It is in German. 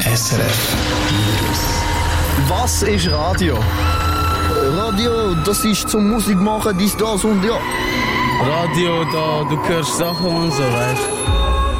SRF Was ist Radio? Radio, das ist zum Musik machen, dies, das und ja. Radio, da du hörst Sachen und so, weißt du.